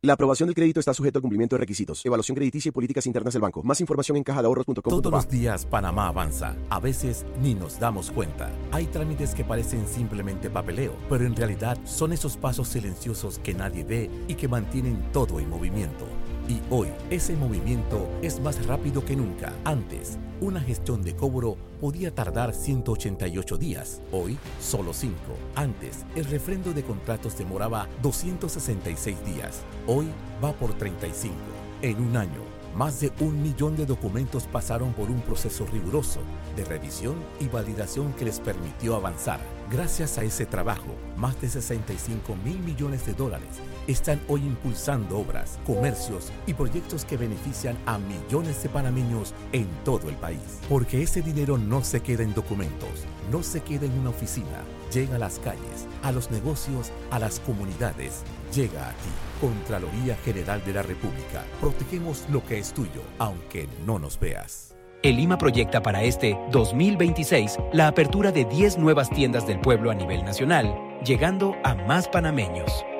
La aprobación del crédito está sujeta al cumplimiento de requisitos, evaluación crediticia y políticas internas del banco. Más información en cajadeahorros.com. Todos los días Panamá avanza. A veces ni nos damos cuenta. Hay trámites que parecen simplemente papeleo, pero en realidad son esos pasos silenciosos que nadie ve y que mantienen todo en movimiento. Y hoy, ese movimiento es más rápido que nunca. Antes, una gestión de cobro podía tardar 188 días. Hoy, solo 5. Antes, el refrendo de contratos demoraba 266 días. Hoy, va por 35. En un año, más de 1 millón de documentos pasaron por un proceso riguroso de revisión y validación que les permitió avanzar. Gracias a ese trabajo, más de 65.000 millones de dólares están hoy impulsando obras, comercios y proyectos que benefician a millones de panameños en todo el país. Porque ese dinero no se queda en documentos, no se queda en una oficina, llega a las calles, a los negocios, a las comunidades, llega a ti. Contraloría General de la República. Protegemos lo que es tuyo, aunque no nos veas. El IMA proyecta para este 2026 la apertura de 10 nuevas tiendas del pueblo a nivel nacional, llegando a más panameños.